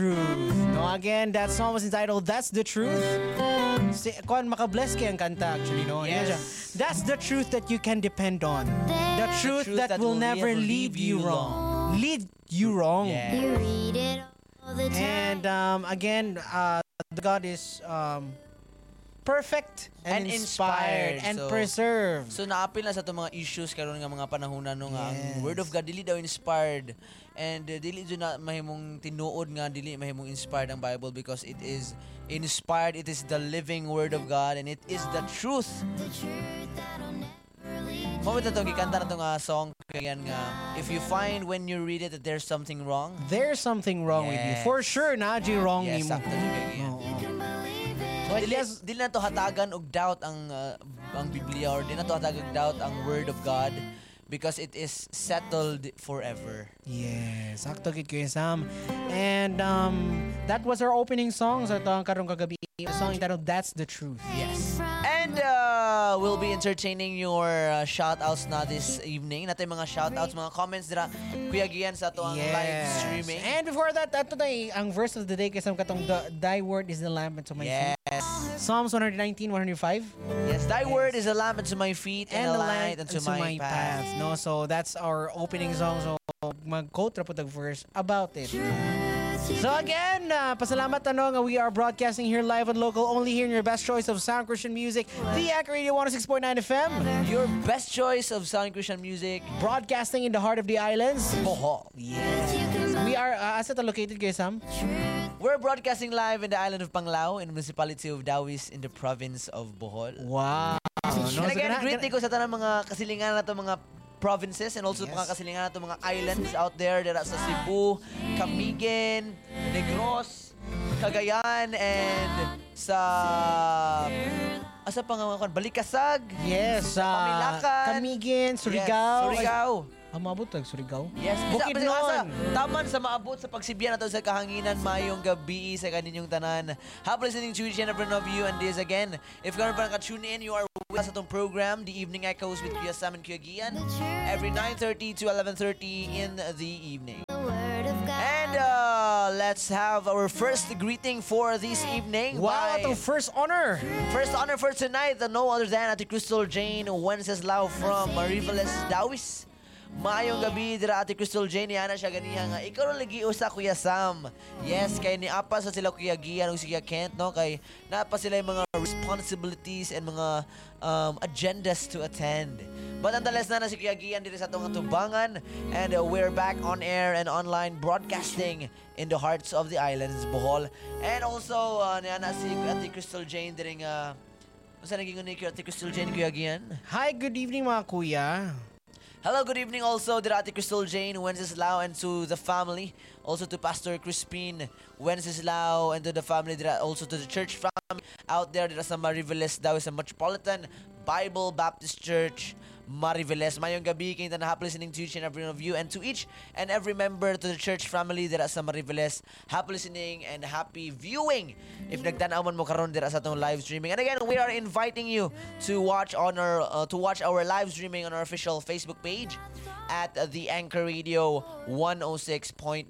No, again, that song was entitled That's the Truth. Kung makabless kay ang kanta actually, no? Yes. That's the truth that you can depend on. The truth that will never lead you wrong. Lead you wrong. Yeah. You read it all the time. And again, God is perfect and inspired and preserved. So naapil na sa itong mga issues karon nga mga panahonan no nga Yes. ang Word of God dili daw inspired and dili dyan na mahimong tinuod nga dili mahimong inspired ang Bible because it is inspired, it is the living Word of God and it is the truth. The truth that'll never lead. Mawit na itong gikanta na itong song kaya nga if you find when you read it that there's something wrong. There's something wrong with you. Yes. For sure, Naji, wrong Yes, ni mo. sakto dyan kaya. Oo. Can believe it. So, dili na to hatagan og doubt ang Biblia or di na to hatagan og doubt ang Word of God because it is settled forever. Yes, sakto gid ko Sam. And that was our opening song sa itong karong kagabi. The song entitled That's the Truth. Yes. And we'll be entertaining your shout-outs na this evening. Natay mga shout-outs, mga comments dira Kuya Gian sa ato ang live streaming. And before that, ato na ang verse of the day kasi katong thy word is the lamp unto my feet. Yes. Psalms 119, 105. Yes, thy word is a lamp unto my feet and a light unto my path. No, so that's our opening song. So mag-quote ra po tag verse about it. So again, pasalamat nga we are broadcasting here live and local only here in your best choice of sound Christian music, the Anchor Radio 106.9 FM. Your best choice of sound Christian music, Broadcasting in the heart of the islands, Bohol. Yes. We are asa ta located kayo Sam? We're broadcasting live in the island of Panglao in the municipality of Dawis in the province of Bohol. Wow. No, And again, greeting ko sa tanang mga kasilingan na to mga provinces and also Yes. mga kasilingan na to mga islands out there dira sa Cebu, Camiguin, Negros, Cagayan, and sa asa pa nga Balikasag. Yes, Pamilakan. Camiguin, Yes, Surigao. Surigao. Mabot tag Surigao. Yes, Bukidnon. taman sa maabot sa pagsibyan nato sa kahanginan mayong gabi sa kaninyong tanan. Happy listening to each and every one of you and this again. If karon pa naka-tune in, you are with us sa itong program, The Evening Echoes with Kuya Sam and Kuya Gian, every 9:30 to 11:30 in the evening. The word of God. And let's have our first greeting for this evening. Wow, by itong first honor. first honor for tonight, no other than Ate Crystal Jane Wenceslao from Mariveles, Dawis. Maayong gabi dira Ate Crystal Jane, ana siya ganiha nga ikaw ra lagi usa Kuya Sam. Yes, kay ni apa sa sila Kuya Gian ug si Kuya Kent no kay napa sila yung mga responsibilities and mga agendas to attend. But nonetheless na si Kuya Gian dito sa atong tubangan and we're back on air and online broadcasting in the hearts of the islands Bohol. And also niana si Ate Crystal Jane diri nga unsa naging ni Ate Crystal Jane Kuya Gian? Hi, good evening mga kuya. Hello, good evening also to Ate Crystal Jane Wenceslao and to the family. Also to Pastor Crispin Wenceslao and to the family. Also to the church family out there sa Mariveles, Dawis sa Metropolitan Bible Baptist Church, Mariveles. Mayong gabi kayo na happy listening to each and every one of you and to each and every member to the church family dira sa Mariveles. Happy listening and happy viewing if nagtanaw man mo karon dira sa atong live streaming. And again, we are inviting you to watch our live streaming on our official Facebook page at the Anchor Radio 106.9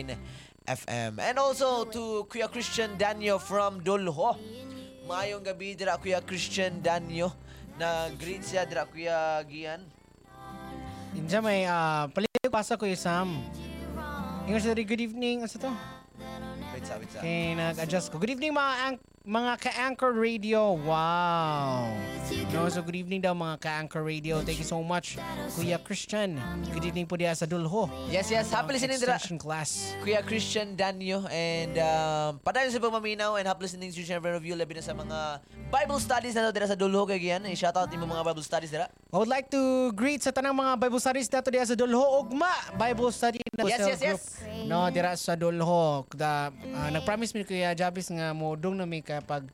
FM. And also to Kuya Christian Danyo from Dulho. Mayong gabi dira Kuya Christian Danyo. Na greet siya dira Kuya Gian. Inja may palipasa ko Sam. Ingat sa good evening. Asa to? Wait sa. Okay, nag-adjust ko. Good evening mga ka-Anchor Radio. Wow. No, so good evening daw mga ka-Anchor Radio. Thank you so much, Kuya Christian. Good evening po diya sa Dulho. Yes. Happy listening dira Extension class. Kuya Christian Danyo and padayon sa pagmaminaw and happy listening to each and every one of you labi na sa mga Bible studies na dira sa Dulho kay Gian. I-shout out nimo mga Bible studies dira. I would like to greet sa tanang mga Bible studies dato diya sa Dulho ugma Bible study na Yes. No, dira sa Dulho. Nag-promise mi Kuya Jabis nga mo dong na mi kapag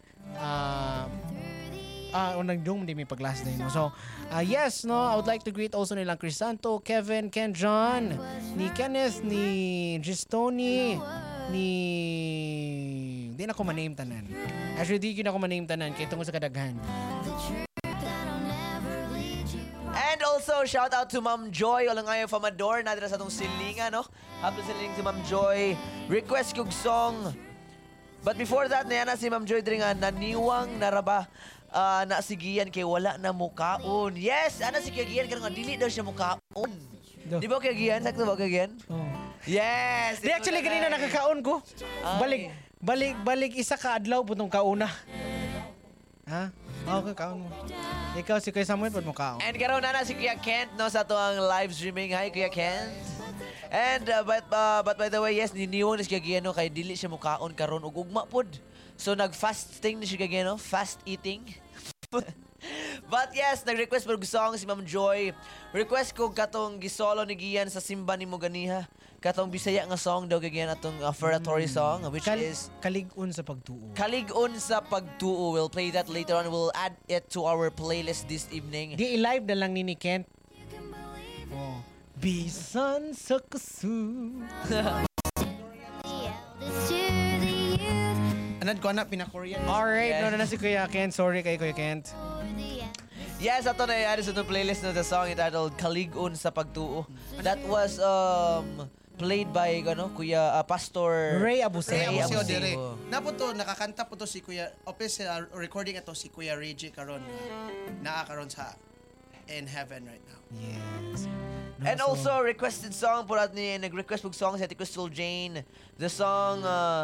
nagdong di may pag last day no. So yes no, I would like to greet also nilang Crisanto, Kevin, Ken John, ni Kenneth, ni Gistoni, ni di na ko ma-name tanan. Actually di ko na ko ma-name tanan kay tungod sa kadaghan. And also also, shout out to Ma'am Joy. Walang ngayon Famador. Nadira sa itong silinga, no? Happy siling to Ma'am Joy. Request kong song. But before that, nayana si Ma'am Joy diri nga naniwang naraba na si Gian kay wala na mukaon. Yes, ana si Gian karon nga dili daw siya mukaon. Do. Di ba kay Gian? Sakto ba kay Gian? Oh. Yes. Di actually ganina nakakaon ko. Ay. Balik isa ka adlaw putong kauna. Ha? Okay, kaon mo. Ikaw si Kuya Samuel pud mo kaon. And karon na si Kuya Kent no sa to ang live streaming. Hi Kuya Kent. And but by the way, yes, niniwang ni si Kuya Gian no kay dili siya mukaon karon ug ugma pod. So nag-fasting ni si Kuya Gian no, fast eating. But yes, nag-request po song si Ma'am Joy. Request ko katong gisolo ni Gian sa simba ni mo ganiha. Katong Bisaya nga song daw kay Gian atong offertory song which is Kalig-on sa pagtuo. Kalig-on sa Pagtuo. We'll play that later on. We'll add it to our playlist this evening. Di i-live na lang ni Kent. Oh. Bisan sa kasu. The eldest to the youth. Anad ko na pina-Korean. Alright, Yes. no na si Kuya Kent. Sorry kay Kuya Kent. For the Yes, ato na i-add sa itong playlist na the song entitled Kalig-on sa Pagtuo. That was played by Kuya Pastor Ray Abuseo. Ray Abuseo Abuseo. dire. Napo to nakakanta po to si Kuya Opes recording ato si Kuya Reggie karon. Naa karon sa in heaven right now. Yes. No, And so- also requested song po ni nag-request po song si Ate Crystal Jane. The song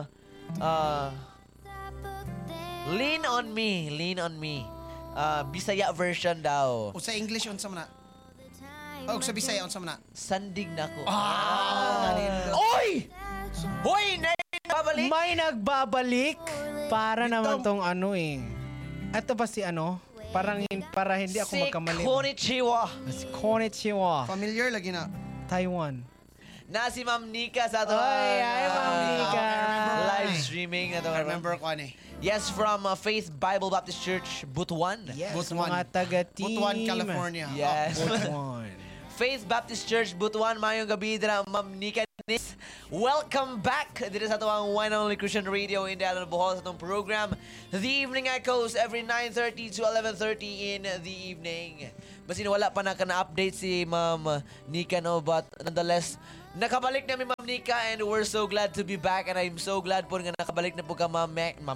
Lean on Me, Lean on Me. Bisaya version daw. O sa English unsa man na? O sa Bisaya unsa man na? Sandig na ko. Oy! Hoy, babalik. May nagbabalik para naman tong ano eh. Ito ba si ano? Para hindi ako Si magkamali. Konnichiwa. Si Konnichiwa. Familiar lagi na. Taiwan. Na si Ma'am Nika sa ato. Oy, ay, Ma'am Nika. Live streaming na to. I remember ko ani. Yes, from Faith Bible Baptist Church, Butuan. Yes, Butuan. mga taga-team. Butuan, California. Yes. Butuan. Faith Baptist Church, Butuan, mayong gabi dira, Ma'am Nika Nis. Welcome back dito sa tuwang One and Only Christian Radio in Allen Bohol sa itong program. The Evening Echoes every 9:30 to 11:30 in the evening. Basin wala pa na ka-update si Ma'am Nika, no? But nonetheless, nakabalik na mi Ma'am Nika and we're so glad to be back and I'm so glad po nga nakabalik na po ka Ma'am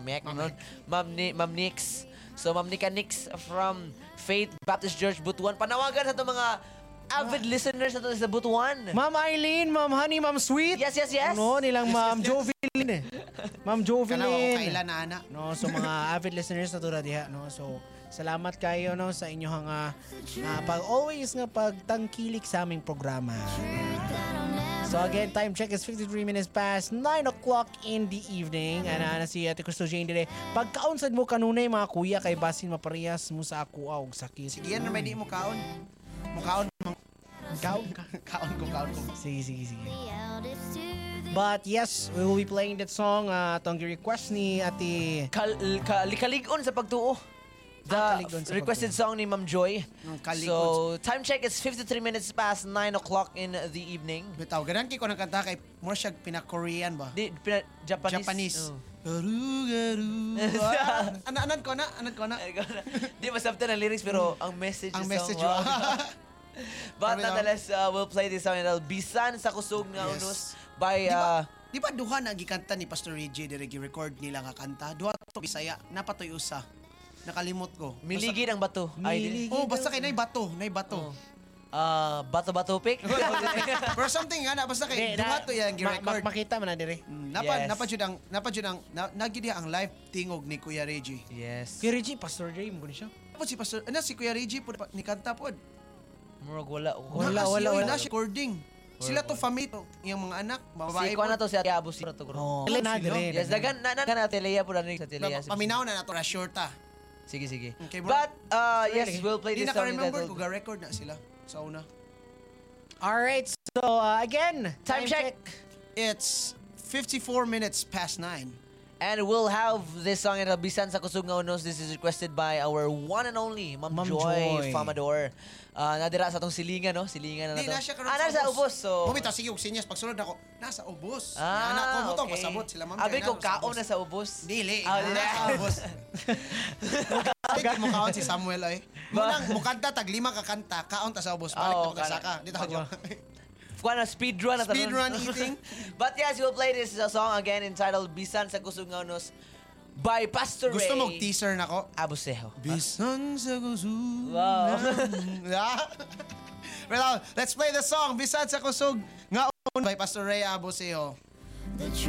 Ma'am Nix. So Ma'am Nika Nix from Faith Baptist Church, Butuan. Panawagan sa itong mga avid listeners na sa Butuan. Ma'am Eileen, Ma'am Honey, Ma'am Sweet. Yes. Ano, nilang Ma'am Jovelyn. Ma'am Kana ko Jovelyn. kailan na ana. No, so mga avid listeners na tulad diha, no. So salamat kayo no sa inyong pag always nga pagtangkilik sa aming programa. So again, time check is 53 minutes past 9 o'clock in the evening. Ana si Ate Crystal Jane dire. Pagkaunsad mo kanunay mga kuya kay basin maparehas mo sa ako og sakit. Sige yan may di mo kaon. Mo kaon Kaon ka. kaon ko. Sige. the eldest to the But yes, we will be playing that song itong request ni Ate Kalig-on sa Pagtuo. The Kalig-on sa requested song ni Ma'am Joy. Kalig-on So, time check is 53 minutes past 9 o'clock in the evening. Bitaw ganan kay ko nagkanta kay more siya pina-Korean ba? Japanese. Oh. Garu. Anad ko na. Di masabta ng lyrics pero ang message Ang is message wow. But Sabi nonetheless, we'll play this song entitled Bisan sa Kusog nga Yes. Unos by Di ba duha na gikanta ni Pastor Reggie dire gi-record nila nga kanta? Duha to Bisaya, napatoy usa. Nakalimot ko. Miligid ang Bato. Miligid. Oh, basta kay nay bato. Bato-bato pick. Pero something nga na basta kay duha to yang gi-record. makita man na dire. Yes. Napajud ang nagidi ang live tingog ni Kuya Reggie. Yes. Kay Reggie, Pastor Ray mo siya. Tapos si Pastor, si Kuya Reggie po ni kanta pod. Murag wala. Wala. Na siya recording. Sila to family to, yung mga anak, Si babae ko na to si Ate Abu si to. Oh, Hello, na sino? dire. Yes, dagan na Telea po na sa Telea. Paminaw na nato na shorta. Sige. Okay, bro. But yes, we'll play Di this song naka-remember entitled kung ga-record na sila sa una. Alright, so again, Time check. It's 54 minutes past 9. And we'll have this song entitled Bisan sa Kusog nga Unos. This is requested by our one and only Ma'am Ma'am Joy Joy. Famador. Nadira sa tong silingan, no? Silingan na Di to. na siya karon Nasa ubos. So, Bumita sige og sinyas pagsulod ako. Nasa ubos. Ah, Anak ko mo to okay. pasabot sila ma'am. Abi kaya ko na, kaon ubos. na sa ubos. Dili. Ah, dili. Nasa ubos. Sige mo kaon si Samuel ay. Munang mukanta tag 5 ka kanta, kaon ta sa ubos balik Oo, ta magsaka. Dito ako. Kuha na speedrun na Speedrun eating. But yes, we'll play this song again entitled Bisan sa Kusunganos by Pastor Ray. Gusto mo teaser nako? Abuseho. Bisan sa kusog. Wow. Well, let's play the song Bisan sa kusog nga by Pastor Ray Aboseo. The